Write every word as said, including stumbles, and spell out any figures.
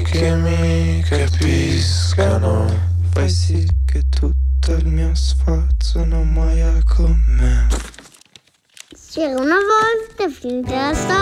che mi capiscano. Fai sì che tutto il mio sforzo non muoia con me. C'era una volta finché la storia